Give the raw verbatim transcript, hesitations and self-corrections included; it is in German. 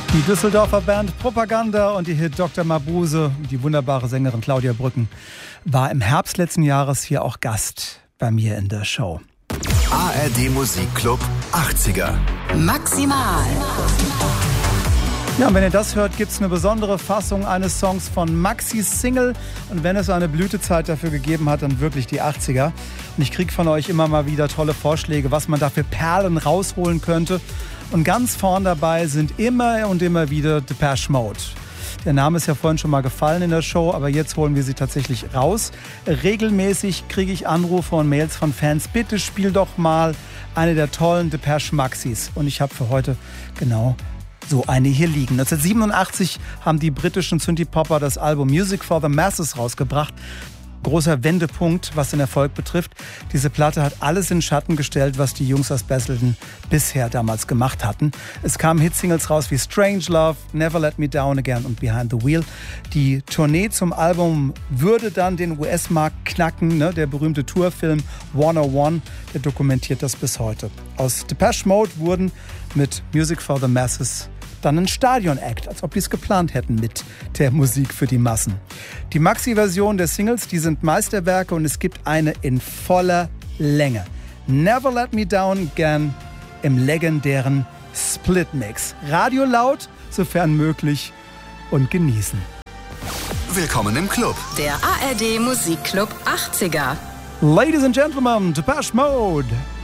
Die Düsseldorfer Band Propaganda und die Hit Doktor Mabuse, die wunderbare Sängerin Claudia Brücken, war im Herbst letzten Jahres hier auch Gast bei mir in der Show. A R D Musikclub achtziger. Maximal. Ja, und wenn ihr das hört, gibt es eine besondere Fassung eines Songs von Maxis Single. Und wenn es eine Blütezeit dafür gegeben hat, dann wirklich die achtziger. Und ich kriege von euch immer mal wieder tolle Vorschläge, was man da für Perlen rausholen könnte. Und ganz vorn dabei sind immer und immer wieder Depeche Mode. Der Name ist ja vorhin schon mal gefallen in der Show, aber jetzt holen wir sie tatsächlich raus. Regelmäßig kriege ich Anrufe und Mails von Fans. Bitte spiel doch mal eine der tollen Depeche Maxis. Und ich habe für heute genau so eine hier liegen. neunzehnhundertsiebenundachtzig haben die britischen Synthie-Popper das Album Music for the Masses rausgebracht. Großer Wendepunkt, was den Erfolg betrifft. Diese Platte hat alles in Schatten gestellt, was die Jungs aus Basildon bisher damals gemacht hatten. Es kamen Hitsingles raus wie Strange Love, Never Let Me Down Again und Behind the Wheel. Die Tournee zum Album würde dann den U S-Markt knacken. Ne? Der berühmte Tourfilm hundertundeins, der dokumentiert das bis heute. Aus Depeche Mode wurden mit Music for the Masses dann ein Stadion-Act, als ob die es geplant hätten mit der Musik für die Massen. Die Maxi-Version der Singles, die sind Meisterwerke und es gibt eine in voller Länge. Never Let Me Down Again im legendären Split-Mix. Radio laut, sofern möglich, und genießen. Willkommen im Club. Der A R D Musikclub achtziger. Ladies and Gentlemen, Depeche Mode.